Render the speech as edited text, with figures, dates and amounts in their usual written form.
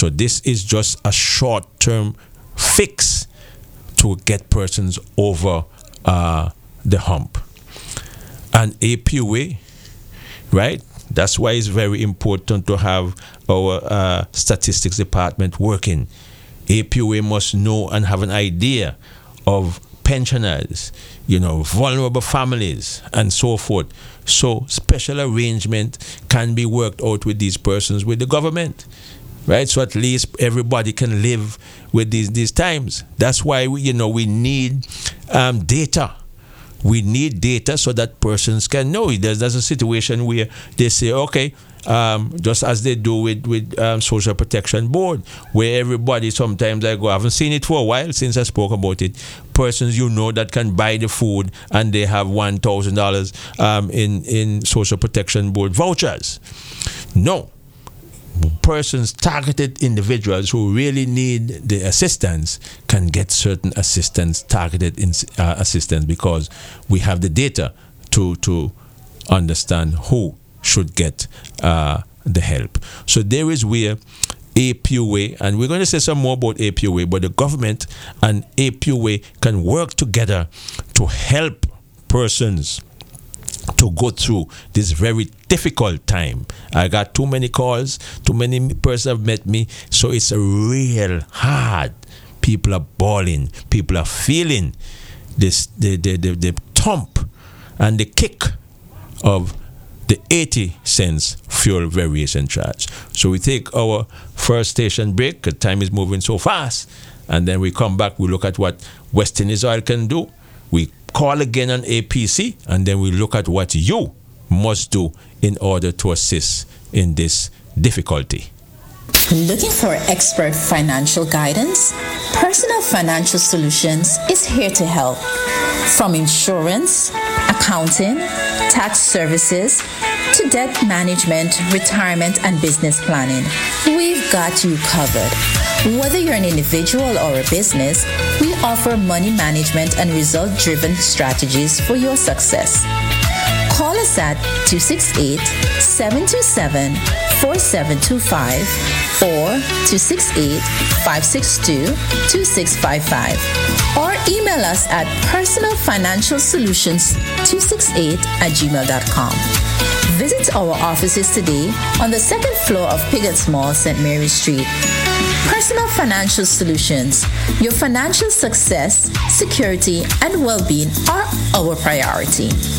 So this is just a short-term fix to get persons over the hump. And APOA, right? That's why it's very important to have our statistics department working. APOA must know and have an idea of pensioners, vulnerable families, and so forth. So special arrangement can be worked out with these persons, with the government, right? So at least everybody can live with these times. That's why we need data. We need data so that persons can know. There's a situation where they say, okay, just as they do with Social Protection Board, where everybody, sometimes I haven't seen it for a while since I spoke about it, persons that can buy the food and they have $1,000 in Social Protection Board vouchers. No. Persons, targeted individuals who really need the assistance can get certain assistance, targeted assistance, because we have the data to understand who should get the help. So there is where APOA, and we're going to say some more about APOA, but the government and APOA can work together to help persons to go through this very difficult time. I got too many calls, too many persons have met me, so it's a real hard. People are bawling, people are feeling this the thump and the kick of the 80 cents fuel variation charge. So we take our first station break, because time is moving so fast, and then we come back, we look at what West Indies Oil can do. We call again on APC, and then we look at what you must do in order to assist in this difficulty. Looking for expert financial guidance? Personal Financial Solutions is here to help. From insurance, accounting, tax services, to debt management, retirement, and business planning, we've got you covered. Whether you're an individual or a business, we offer money management and result-driven strategies for your success. Call us at 268-727-4725 or 268-562-2655, or email us at personalfinancialsolutions268@gmail.com. Visit our offices today on the second floor of Pigot's Mall, St. Mary Street. Personal Financial Solutions. Your financial success, security, and well-being are our priority.